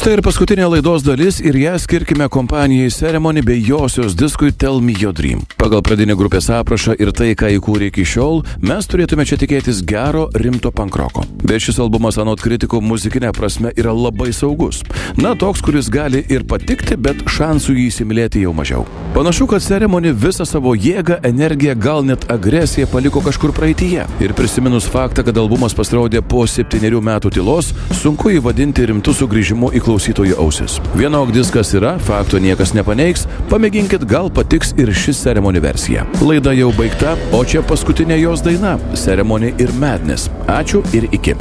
Štai ir paskutinė laidos dalis ir ją skirkime kompanijai Ceremony bei josios diskui Tell Me Your Dream. Pagal pradinį grupės aprašą ir tai, ką įkūrė iki šiol, mes turėtume čia tikėtis gero, rimto pankroko. Bet šis albumas anot kritikų muzikinė prasme yra labai saugus. Na, toks, kuris gali ir patikti, bet šansų jį įsimylėti jau mažiau. Panašu, kad Ceremony visą savo jėgą, energiją, gal net agresiją paliko kažkur praeityje. Ir prisiminus faktą, kad albumas pasirodė po 7 metų tylos, sunku įvadinti rimtų sugrįžimų į klausytojų ausis. Vienok diskas yra, fakto niekas nepaneigs, pamėginkit, gal patiks ir šis Ceremony versija. Laida jau baigta, o čia paskutinė jos daina – Ceremony ir Madness. Ačiū ir iki.